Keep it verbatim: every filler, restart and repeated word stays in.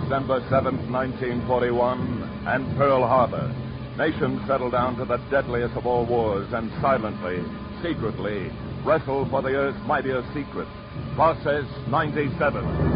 December seventh, nineteen forty-one, and Pearl Harbor. Nations settle down to the deadliest of all wars and silently, secretly, wrestle for the Earth's mightiest secret. Process ninety-seven.